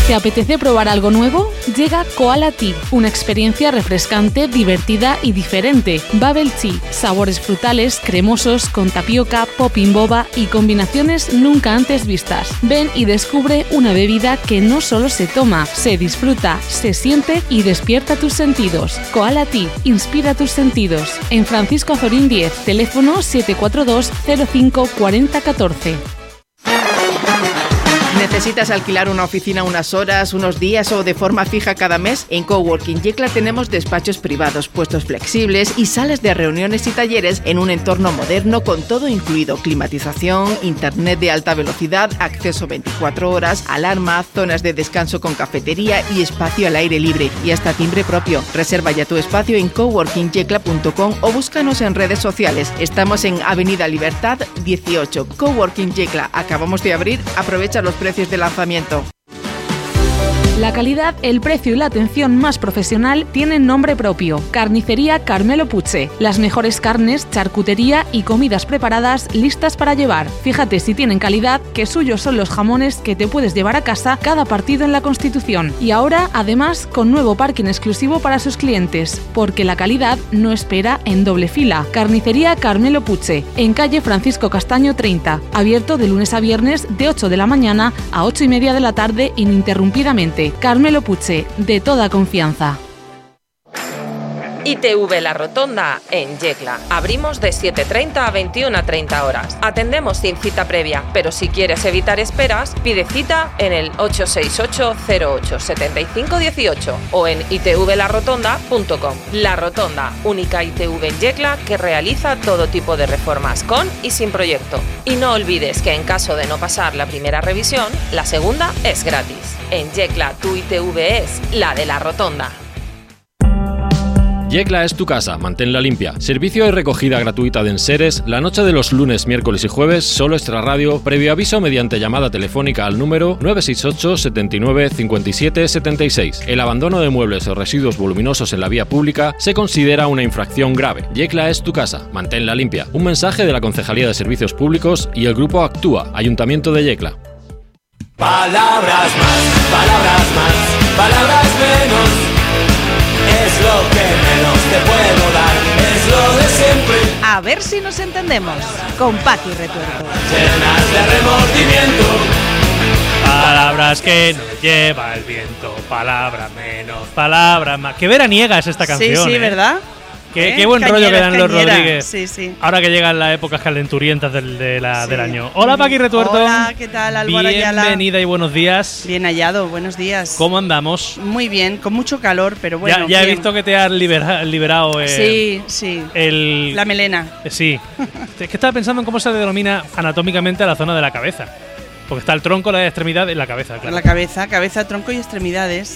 ¿Te apetece probar algo nuevo? Llega Koala Tea, una experiencia refrescante, divertida y diferente. Bubble Tea, sabores frutales, cremosos, con tapioca, popping boba y combinaciones nunca antes vistas. Ven y descubre una bebida que no solo se toma, se disfruta, se siente y despierta tus sentidos. Koala Tea, inspira tus sentidos. En Francisco Azorín 10, teléfono 742 05 40 14. ¿Necesitas alquilar una oficina unas horas, unos días o de forma fija cada mes? En Coworking Yecla tenemos despachos privados, puestos flexibles y salas de reuniones y talleres en un entorno moderno con todo incluido: climatización, internet de alta velocidad, acceso 24 horas, alarma, zonas de descanso con cafetería y espacio al aire libre y hasta timbre propio. Reserva ya tu espacio en coworkingyecla.com o búscanos en redes sociales. Estamos en Avenida Libertad 18, Coworking Yecla. Acabamos de abrir, aprovecha los precios de lanzamiento. La calidad, el precio y la atención más profesional tienen nombre propio. Carnicería Carmelo Puche. Las mejores carnes, charcutería y comidas preparadas listas para llevar. Fíjate si tienen calidad, que suyos son los jamones que te puedes llevar a casa cada partido en la Constitución. Y ahora, además, con nuevo parking exclusivo para sus clientes, porque la calidad no espera en doble fila. Carnicería Carmelo Puche, en calle Francisco Castaño 30. Abierto de lunes a viernes de 8 de la mañana a 8:30 de la tarde ininterrumpidamente. Carmelo Puche, de toda confianza. ITV La Rotonda en Yecla. Abrimos de 7:30 a 21:30 horas. Atendemos sin cita previa, pero si quieres evitar esperas, pide cita en el 868 08 75 18 o en itvlarotonda.com. La Rotonda, única ITV en Yecla que realiza todo tipo de reformas con y sin proyecto. Y no olvides que en caso de no pasar la primera revisión, la segunda es gratis. En Yecla, tu ITV es la de La Rotonda. Yecla es tu casa, manténla limpia. Servicio de recogida gratuita de enseres la noche de los lunes, miércoles y jueves, solo extrarradio, previo aviso mediante llamada telefónica al número 968 79 57 76. El abandono de muebles o residuos voluminosos en la vía pública se considera una infracción grave. Yecla es tu casa, manténla limpia. Un mensaje de la Concejalía de Servicios Públicos y el Grupo Actúa, Ayuntamiento de Yecla. Palabras más, palabras menos. Es lo que menos te puedo dar, es lo de siempre. A ver si nos entendemos, con Paqui Retuerto. Llenas de remordimiento. Palabras que nos lleva el viento, palabras menos, palabras más. Qué veraniega es esta canción. Sí, ¿verdad? Qué buen rollo que dan los Rodríguez. Sí. Ahora que llegan las épocas calenturientas del año. Hola, Paqui Retuerto. Hola, ¿qué tal, Álvaro Ayala? Bienvenida y buenos días. Bien hallado, buenos días. ¿Cómo andamos? Muy bien, con mucho calor, pero bueno. Ya he visto que te has liberado. Sí. La melena. Sí. Es que estaba pensando en cómo se denomina anatómicamente a la zona de la cabeza. Porque está el tronco, la extremidad y la cabeza. Claro. La cabeza, tronco y extremidades.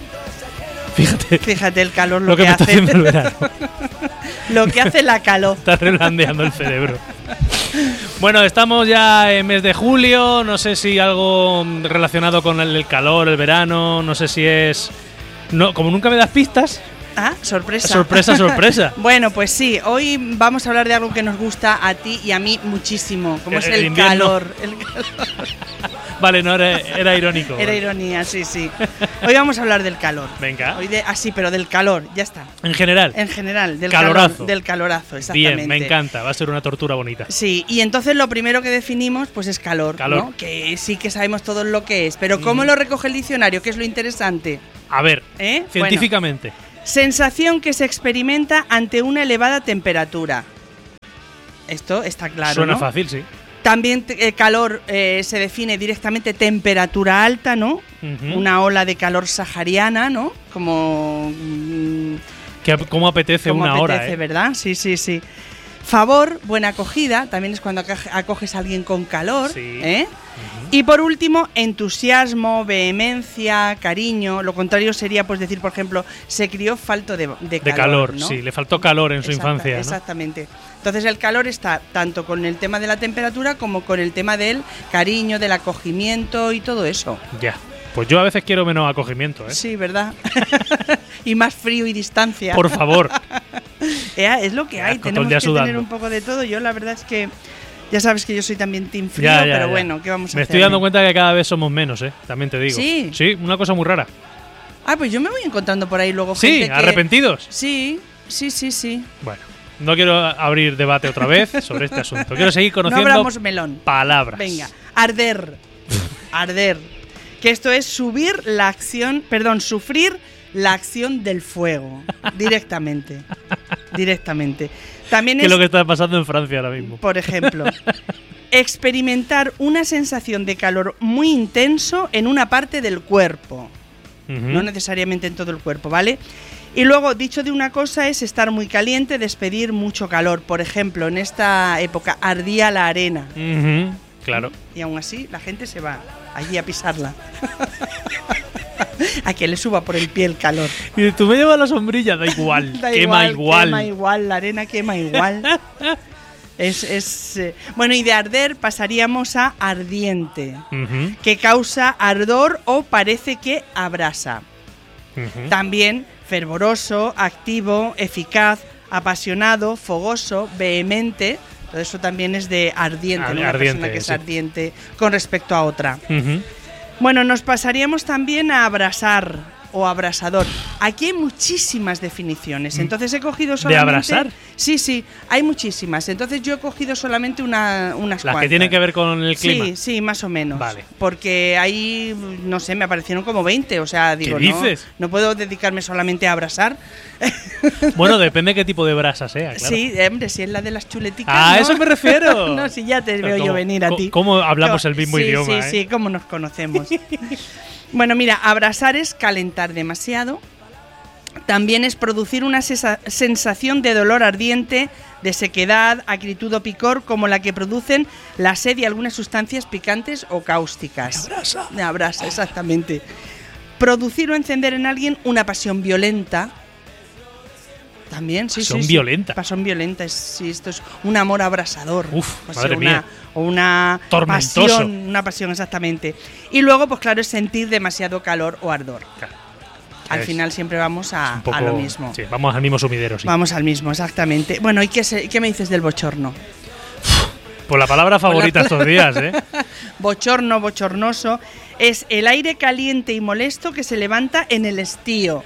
Fíjate el calor lo que me hace. Está haciendo el verano. Lo que hace la calor. Está reblandeando el cerebro. Bueno, estamos ya en mes de julio. No sé si algo relacionado con el calor, el verano. No sé si es... No, como nunca me das pistas. Ah, sorpresa. Sorpresa. Bueno, pues sí, hoy vamos a hablar de algo que nos gusta a ti y a mí muchísimo, como es el calor. Vale, no, era irónico. Era ironía, sí. Hoy vamos a hablar del calor. Venga. Hoy pero del calor, ya está. En general, del calorazo. Del calorazo, exactamente. Bien, me encanta, va a ser una tortura bonita. Sí, y entonces lo primero que definimos pues es calor. ¿no? Que sí que sabemos todos lo que es, pero ¿cómo lo recoge el diccionario? ¿Qué es lo interesante? A ver, científicamente. Bueno, sensación que se experimenta ante una elevada temperatura. Esto está claro, Suena ¿no? fácil, sí. También calor se define directamente temperatura alta, ¿no? Uh-huh. Una ola de calor sahariana, ¿no? Como... ¿Cómo apetece una hora? ¿Verdad? Sí. Favor, buena acogida, también es cuando acoges a alguien con calor. Sí. Uh-huh. Y por último, entusiasmo, vehemencia, cariño. Lo contrario sería pues decir, por ejemplo, se crió falto de calor, ¿no? Sí, le faltó calor en su infancia, ¿no? Exactamente. Entonces el calor está tanto con el tema de la temperatura como con el tema del cariño, del acogimiento y todo eso. Ya. Pues yo a veces quiero menos acogimiento, ¿eh? Sí, ¿verdad? Y más frío y distancia. Por favor. Es lo que hay, tenemos que tener un poco de todo. Yo la verdad es que Ya sabes que yo soy también team frío, pero bueno, ¿qué vamos a hacer? Me estoy dando cuenta que cada vez somos menos, también te digo. ¿Sí? Sí, una cosa muy rara. Ah, pues yo me voy encontrando por ahí luego gente Sí, arrepentidos. Sí. Bueno, no quiero abrir debate otra vez sobre este asunto. Quiero seguir conociendo no abramos melón. Palabras. Venga, arder. Arder. Que esto es sufrir la acción del fuego. Directamente. También ¿Qué es lo que está pasando en Francia ahora mismo? Por ejemplo, experimentar una sensación de calor muy intenso en una parte del cuerpo. No necesariamente en todo el cuerpo, ¿vale? Y luego, dicho de una cosa, es estar muy caliente, despedir mucho calor. Por ejemplo, en esta época ardía la arena. Claro. Y aún así, la gente se va allí a pisarla. A que le suba por el pie el calor. Y tú me llevas la sombrilla, da igual. Quema igual. La arena quema igual. Bueno, y de arder pasaríamos a ardiente, que causa ardor o parece que abrasa. También fervoroso, activo, eficaz, apasionado, fogoso, vehemente. Todo eso también es de ardiente, ¿no? Una persona que es ardiente con respecto a otra. Bueno, nos pasaríamos también a abrasar o abrasador. Aquí hay muchísimas definiciones. Entonces he cogido solamente... ¿De abrasar? Sí, hay muchísimas. Entonces yo he cogido solamente unas cuantas. Las que tienen que ver con el clima. Sí, más o menos. Vale. Porque ahí, no sé, me aparecieron como 20. O sea, digo, ¿qué dices? No puedo dedicarme solamente a abrasar. Bueno, depende qué tipo de brasa sea, claro. Sí, hombre, si es la de las chuleticas. ¡Ah, ¿no? a eso me refiero! No, si ya te veo yo venir a ti. ¿Cómo hablamos el mismo idioma? Sí, cómo nos conocemos. Bueno, mira, abrasar es calentar demasiado. También es producir una sensación de dolor ardiente, de sequedad, acritud o picor, como la que producen la sed y algunas sustancias picantes o cáusticas. Abrasa, exactamente. Producir o encender en alguien una pasión violenta. También, sí. Pasión violenta. Pasión violenta, sí, esto es un amor abrasador. Madre mía. O una tormentoso. Una pasión, exactamente. Y luego, pues claro, es sentir demasiado calor o ardor. Claro. Al final siempre vamos a lo mismo. Sí, vamos al mismo sumidero, sí. Vamos al mismo, exactamente. Bueno, ¿y qué me dices del bochorno? Pues la palabra favorita estos días, Bochorno, bochornoso, es el aire caliente y molesto que se levanta en el estío.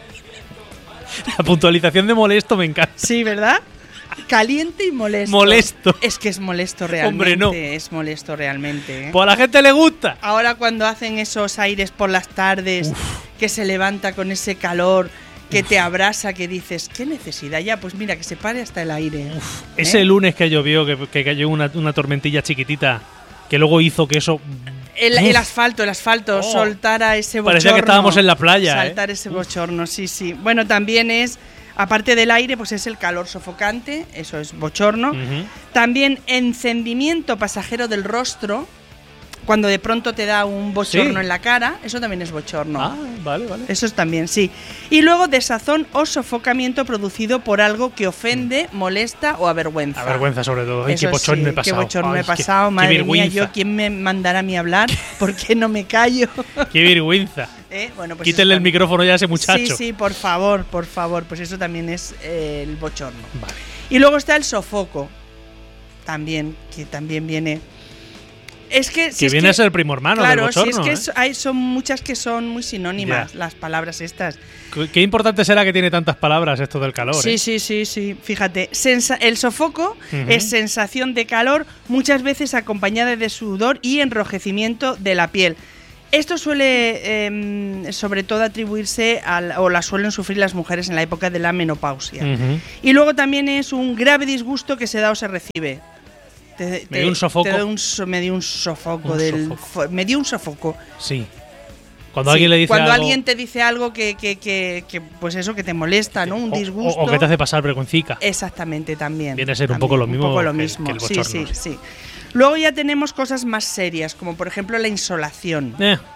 La puntualización de molesto me encanta. Sí, ¿verdad? Caliente y molesto. Molesto. Es que es molesto realmente. Hombre, no. Es molesto realmente. Pues a la gente le gusta. Ahora cuando hacen esos aires por las tardes, que se levanta con ese calor, que te abrasa, que dices, ¿qué necesidad? Ya, pues mira, que se pare hasta el aire. Ese lunes que llovió, que cayó una tormentilla chiquitita, que luego hizo que eso... El asfalto, soltara ese bochorno. Parecía que estábamos en la playa. Saltar ese bochorno, sí. Bueno, también es, aparte del aire, pues es el calor sofocante, eso es bochorno. También encendimiento pasajero del rostro, cuando de pronto te da un bochorno en la cara, eso también es bochorno. Ah, vale. Eso es también, sí. Y luego desazón o sofocamiento producido por algo que ofende, molesta o avergüenza. Avergüenza sobre todo. Ay, qué bochorno he pasado. Qué bochorno he pasado, madre mía. Yo, ¿quién me mandará a mí hablar? ¿Por qué no me callo? Qué vergüenza. Bueno, pues quítenle el micrófono ya a ese muchacho. Sí, por favor. Pues eso también es el bochorno. Vale. Y luego está el sofoco. También, que también viene... Es que viene a ser el primo hermano del bochorno. Si es que son muchas que son muy sinónimas, las palabras estas. Qué importante será que tiene tantas palabras esto del calor. Sí. Fíjate, el sofoco es sensación de calor, muchas veces acompañada de sudor y enrojecimiento de la piel. Esto suele, sobre todo, atribuirse o la suelen sufrir las mujeres en la época de la menopausia. Y luego también es un grave disgusto que se da o se recibe. Me dio un sofoco. Me dio un sofoco. Me dio un sofoco. Sí. Cuando alguien le dice cuando algo, alguien te dice algo que pues eso, que te molesta, ¿no? Un disgusto. O que te hace pasar vergüencica. Exactamente, también. Viene a ser un poco lo mismo. Que el bochorno. Sí. Luego ya tenemos cosas más serias, como por ejemplo la insolación.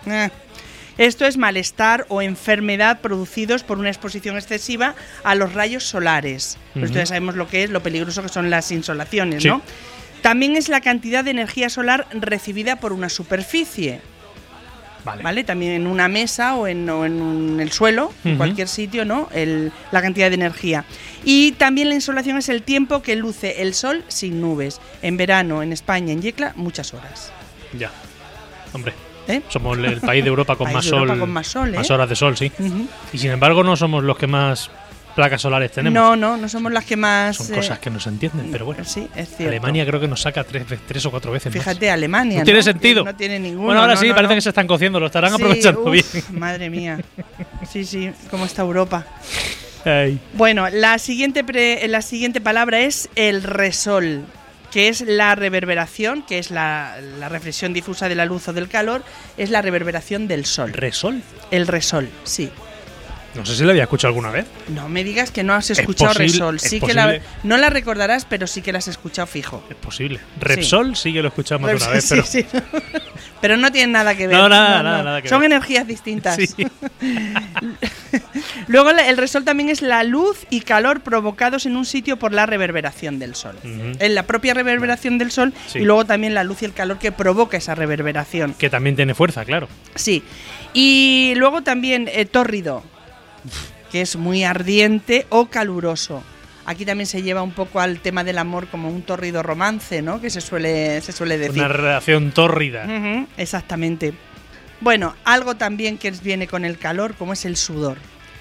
Esto es malestar o enfermedad producidos por una exposición excesiva a los rayos solares. Pues esto ya sabemos lo que es, lo peligroso que son las insolaciones, ¿no? También es la cantidad de energía solar recibida por una superficie. Vale. También en una mesa o en el suelo, en cualquier sitio, ¿no? La cantidad de energía. Y también la insolación es el tiempo que luce el sol sin nubes. En verano, en España, en Yecla, muchas horas. Ya. Hombre. Somos el país de Europa con más sol. Más horas de sol, sí. Y sin embargo no somos los que más placas solares tenemos. No somos las que más... Son cosas que no se entienden, pero bueno. Sí, es cierto. Alemania creo que nos saca 3 o 4 veces Fíjate, más. Alemania. No tiene sentido. No tiene ninguno. Bueno, ahora sí, parece que se están cociendo, lo estarán aprovechando bien. Madre mía. Sí, cómo está Europa. Ay. Bueno, la siguiente palabra es el resol, que es la reverberación, que es la reflexión difusa de la luz o del calor, es la reverberación del sol. ¿Resol? El resol, sí. No sé si la había escuchado alguna vez. No me digas que no has escuchado Resol. Sí que no la recordarás, pero sí que la has escuchado fijo. Es posible. Repsol sí que lo he escuchado más de una vez, pero... Sí. Pero no tienen nada que ver. Nada que ver. Son energías distintas. Sí. Luego el resol también es la luz y calor provocados en un sitio por la reverberación del sol. Es la propia reverberación del sol y luego también la luz y el calor que provoca esa reverberación. Que también tiene fuerza, claro. Sí. Y luego también tórrido, que es muy ardiente o caluroso. Aquí también se lleva un poco al tema del amor como un tórrido romance, ¿no? Que se suele decir. Una relación tórrida. Exactamente. Bueno, algo también que viene con el calor, como es el sudor.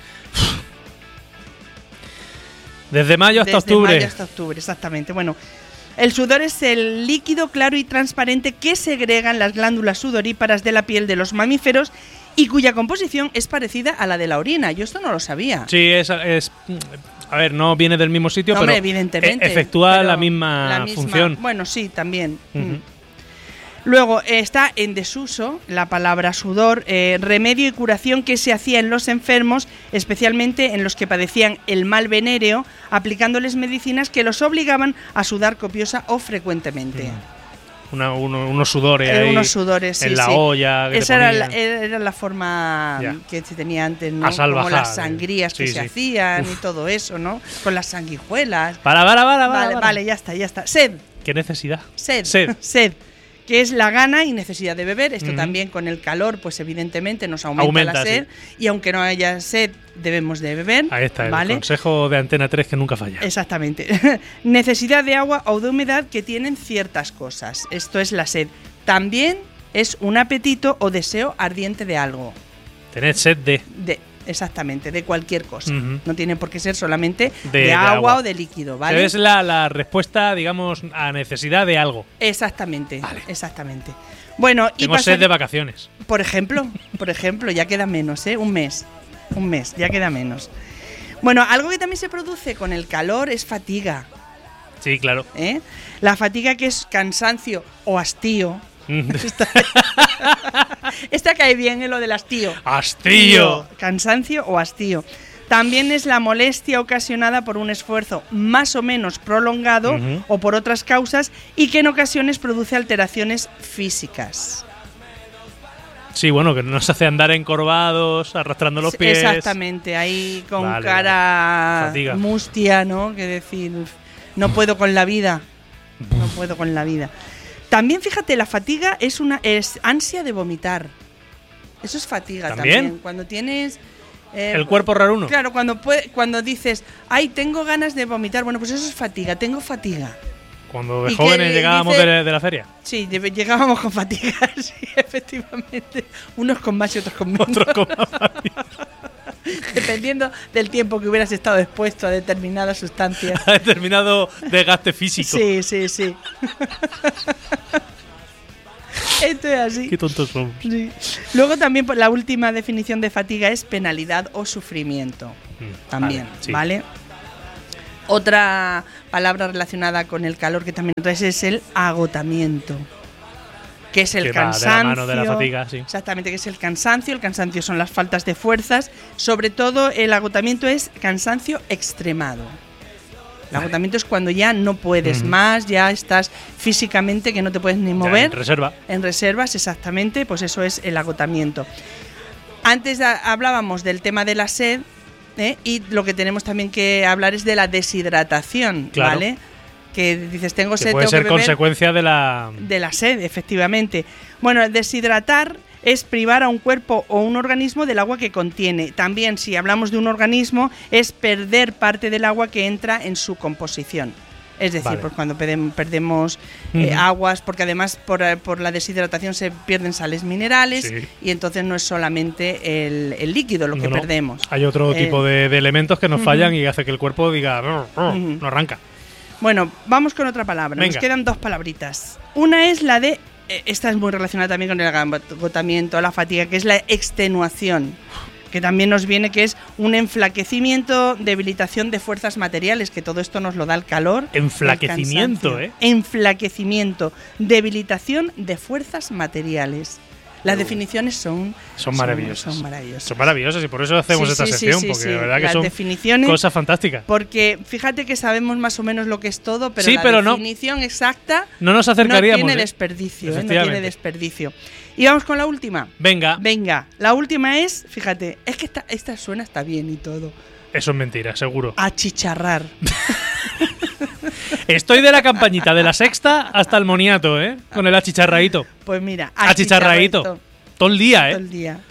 Desde mayo hasta octubre. Desde mayo hasta octubre, exactamente. Bueno, el sudor es el líquido claro y transparente que segregan las glándulas sudoríparas de la piel de los mamíferos y cuya composición es parecida a la de la orina. Yo esto no lo sabía. Sí, es a ver, no viene del mismo sitio, no, pero evidentemente, efectúa la misma función. Bueno, sí, también. Luego está en desuso la palabra sudor, remedio y curación que se hacía en los enfermos, especialmente en los que padecían el mal venéreo, aplicándoles medicinas que los obligaban a sudar copiosa o frecuentemente. Unos sudores ahí, unos sudores, sí, en la olla. Esa era la forma que se tenía antes, ¿no? Como las sangrías que se hacían y todo eso, ¿no? Con las sanguijuelas. Vale, ya está. Sed. ¿Qué necesidad? Sed. Que es la gana y necesidad de beber. Esto también con el calor, pues evidentemente nos aumenta la sed. Sí. Y aunque no haya sed, debemos de beber. Ahí está, ¿vale? El consejo de Antena 3 que nunca falla. Exactamente. Necesidad de agua o de humedad que tienen ciertas cosas. Esto es la sed. También es un apetito o deseo ardiente de algo. Tener sed de... Exactamente, de cualquier cosa. No tiene por qué ser solamente de agua o de líquido, ¿vale? Es la respuesta, digamos, a necesidad de algo. Exactamente, exactamente. Bueno, tengo sed de vacaciones. Por ejemplo, ya queda menos, un mes, ya queda menos. Bueno, algo que también se produce con el calor es fatiga. Sí, claro. La fatiga, que es cansancio o hastío. Esta cae bien en lo del hastío. ¡Hastío! Cansancio o hastío. También es la molestia ocasionada por un esfuerzo más o menos prolongado o por otras causas y que en ocasiones produce alteraciones físicas. Sí, bueno, que nos hace andar encorvados, arrastrando los pies. Exactamente, ahí con cara mustia, ¿no? Que decir, no puedo con la vida. No puedo con la vida. También, fíjate, la fatiga es ansia de vomitar. Eso es fatiga también. Cuando tienes... el cuerpo raruno. Claro, cuando dices, ay, tengo ganas de vomitar, bueno, pues eso es fatiga, tengo fatiga. Cuando de jóvenes llegábamos de la feria. Sí, llegábamos con fatiga, sí, efectivamente. Unos con más y otros con menos. Dependiendo del tiempo que hubieras estado expuesto a determinadas sustancias. A determinado desgaste físico. Sí. Esto es así. Qué tontos somos. Sí. Luego también la última definición de fatiga es penalidad o sufrimiento. También, ¿vale? Otra palabra relacionada con el calor que también traes es el agotamiento. Que es el cansancio. Va de la mano de la fatiga, sí. Exactamente, que es el cansancio. El cansancio son las faltas de fuerzas. Sobre todo, el agotamiento es cansancio extremado. El agotamiento es cuando ya no puedes más, ya estás físicamente que no te puedes ni mover. En reserva. En reservas, exactamente, pues eso es el agotamiento. Antes hablábamos del tema de la sed, y lo que tenemos también que hablar es de la deshidratación, claro. ¿vale? Que dices, tengo sed, puede tengo ser que beber. Consecuencia de la sed, efectivamente. Bueno, deshidratar es privar a un cuerpo o un organismo del agua que contiene. También, si hablamos de un organismo, es perder parte del agua que entra en su composición. Es decir, pues cuando perdemos aguas, porque además por la deshidratación se pierden sales minerales, y entonces no es solamente el líquido lo que perdemos. Hay otro tipo de elementos que nos fallan y hace que el cuerpo diga, no arranca. Bueno, vamos con otra palabra. Venga. Nos quedan 2 palabritas. Una es la de, esta es muy relacionada también con el agotamiento, la fatiga, que es la extenuación, que también nos viene, que es un enflaquecimiento, debilitación de fuerzas materiales, que todo esto nos lo da el calor. Enflaquecimiento, Enflaquecimiento, debilitación de fuerzas materiales. Las definiciones son maravillosas. Son maravillosas y por eso hacemos esta sección, porque de verdad que las son definiciones, cosas fantásticas. Porque fíjate que sabemos más o menos lo que es todo, pero la definición exacta no nos acercaríamos. No tiene desperdicio, no tiene desperdicio. Y vamos con la última. Venga. La última es, fíjate, es que esta suena está bien y todo. Eso es mentira, seguro. Achicharrar. Estoy de la campañita de la Sexta hasta el moniato, con el achicharradito. Pues mira, achicharradito. Todo el día, Todo el día.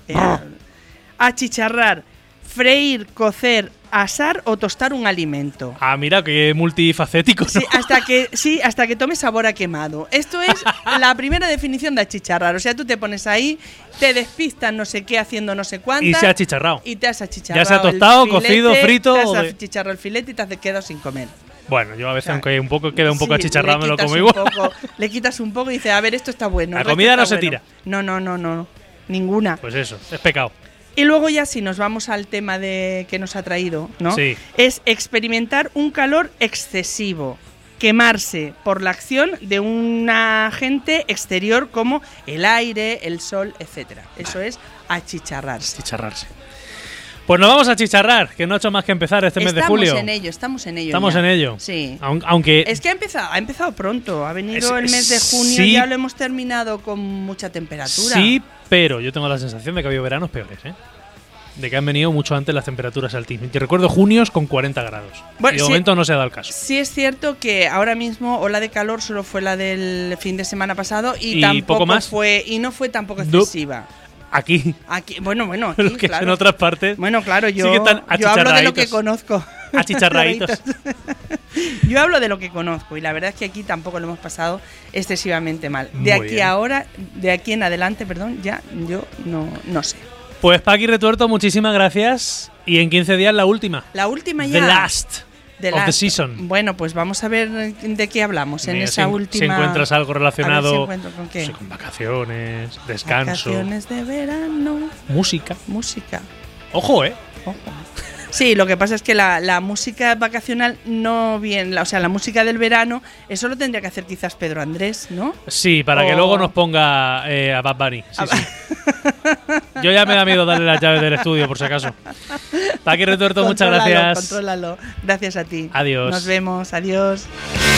Achicharrar, freír, cocer, asar o tostar un alimento. Ah, mira, qué multifacético, ¿no? Hasta que tome sabor a quemado. Esto es la primera definición de achicharrar. O sea, tú te pones ahí, te despistas no sé qué haciendo no sé cuánto. Y se ha achicharrado. Y te has achicharrado. Ya se ha tostado, cocido, frito. Te has achicharrado el filete y te has quedado sin comer. Bueno, yo a veces, aunque queda un poco achicharrado, me lo como igual. Le quitas un poco y dices, a ver, esto está bueno. La comida no se tira. No. Ninguna. Pues eso, es pecado. Y luego ya si nos vamos al tema que nos ha traído, ¿no? Sí. Es experimentar un calor excesivo. Quemarse por la acción de un agente exterior como el aire, el sol, etc. Eso es achicharrarse. Achicharrarse. Pues nos vamos a achicharrar, que no ha hecho más que empezar este mes de julio. Estamos en ello. Estamos en ello. Sí. Aunque es que ha empezado pronto. Ha venido el mes de junio y ya lo hemos terminado con mucha temperatura. Sí, pero yo tengo la sensación de que ha habido veranos peores, de que han venido mucho antes las temperaturas altísimas. Yo recuerdo junios con 40 grados. Bueno, y de momento no se ha dado el caso. Sí es cierto que ahora mismo ola de calor solo fue la del fin de semana pasado y tampoco poco más. No fue tampoco excesiva. Aquí. Bueno, aquí, pero que claro. En otras partes. Bueno, claro, yo hablo de lo que conozco. Achicharraditos. Yo hablo de lo que conozco y la verdad es que aquí tampoco lo hemos pasado excesivamente mal. De aquí en adelante, ya yo no sé. Pues Paqui Retuerto, muchísimas gracias. Y en 15 días la última. La última ya. The last of the season. Bueno, pues vamos a ver de qué hablamos en esa última. Si encuentras algo relacionado ¿con qué? Con vacaciones, descanso. Vacaciones de verano. Música. Ojo. Ojo. Sí, lo que pasa es que la música vacacional no viene, o sea, la música del verano, eso lo tendría que hacer quizás Pedro Andrés, ¿no? Sí, para que luego nos ponga a Bad Bunny. Sí. Yo ya me da miedo darle las llaves del estudio, por si acaso. Paqui Retuerto, muchas gracias. Contrólalo. Gracias a ti. Adiós. Nos vemos. Adiós.